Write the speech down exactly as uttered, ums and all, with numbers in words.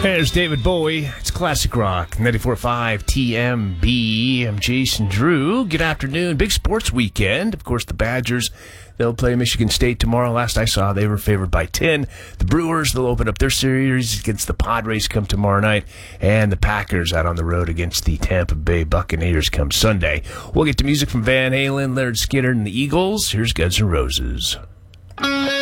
There's David Bowie. It's classic rock. ninety-four point five T M B. I'm Jason Drew. Good afternoon. Big sports weekend. Of course, the Badgers, they'll play Michigan State tomorrow. Last I saw, they were favored by ten. The Brewers, they'll open up their series against the Padres come tomorrow night. And the Packers out on the road against the Tampa Bay Buccaneers come Sunday. We'll get to music from Van Halen, Leonard Skinner, and the Eagles. Here's Guns N' Roses.